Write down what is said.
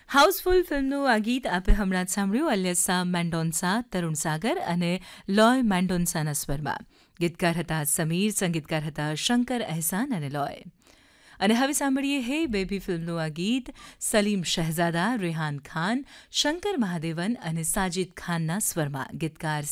Housefull ફિલ્મનું આ ગીત આપે હમણાં જ સાંભળ્યું અલ્યસા મેન્ડોન્સા, તરુણ સાગર અને લોય મેન્ડોન્સાના સ્વરમાં. ગીતકાર હતા સમીર, સંગીતકાર હતા શંકર અહેસાન અને લોય. અને હવે સાંભળીએ હે બેબી ફિલ્મનું આ ગીત સલીમ શહેઝાદા, રેહાન ખાન, શંકર મહાદેવન અને સાજિદ ખાનના સ્વરમાં. ગીતકાર